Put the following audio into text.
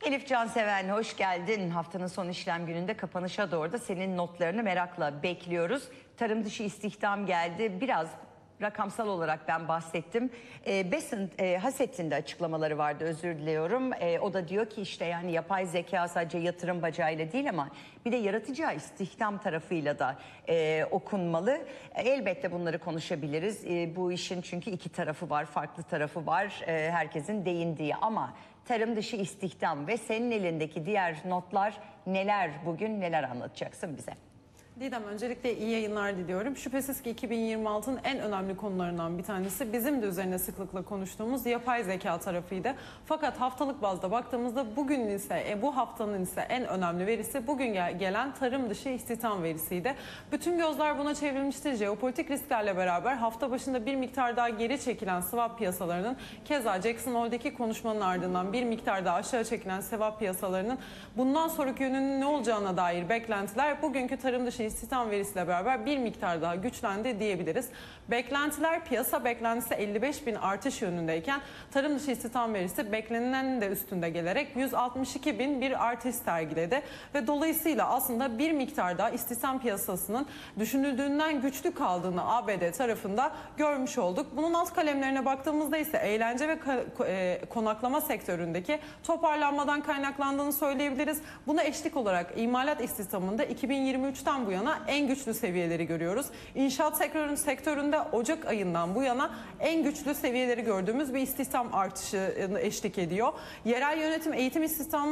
Elif Canseven, hoş geldin. Haftanın son işlem gününde kapanışa doğru da senin notlarını merakla bekliyoruz. Tarım dışı istihdam geldi. Biraz rakamsal olarak ben bahsettim. Haset'in de açıklamaları vardı, özür diliyorum. O da diyor ki işte yani yapay zeka sadece yatırım bacağıyla değil ama bir de yaratıcı istihdam tarafıyla da okunmalı. Elbette bunları konuşabiliriz. Bu işin çünkü iki tarafı var, farklı tarafı var. Herkesin değindiği ama tarım dışı istihdam ve senin elindeki diğer notlar neler, bugün neler anlatacaksın bize? Didem, öncelikle iyi yayınlar diliyorum. Şüphesiz ki 2026'nın en önemli konularından bir tanesi bizim de üzerine sıklıkla konuştuğumuz yapay zeka tarafıydı. Fakat haftalık bazda baktığımızda bugün ise bu haftanın ise en önemli verisi bugün gelen tarım dışı istihdam verisiydi. Bütün gözler buna çevrilmişti. Jeopolitik risklerle beraber hafta başında bir miktar daha geri çekilen swap piyasalarının, keza Jackson Hole'deki konuşmanın ardından bir miktar daha aşağı çekilen swap piyasalarının bundan sonraki yönünün ne olacağına dair beklentiler bugünkü tarım dışı istihdam verisiyle beraber bir miktar daha güçlendi diyebiliriz. Beklentiler, piyasa beklentisi 55.000 artış yönündeyken tarım dışı istihdam verisi beklenenin de üstünde gelerek 162.000 bir artış sergiledi ve dolayısıyla aslında bir miktar daha istihdam piyasasının düşünüldüğünden güçlü kaldığını ABD tarafında görmüş olduk. Bunun alt kalemlerine baktığımızda ise eğlence ve konaklama sektöründeki toparlanmadan kaynaklandığını söyleyebiliriz. Buna eşlik olarak imalat istihdamında 2023'ten bu yana en güçlü seviyeleri görüyoruz. İnşaat sektöründe Ocak ayından bu yana en güçlü seviyeleri gördüğümüz bir istihdam artışı eşlik ediyor. Yerel yönetim, eğitim istihdamı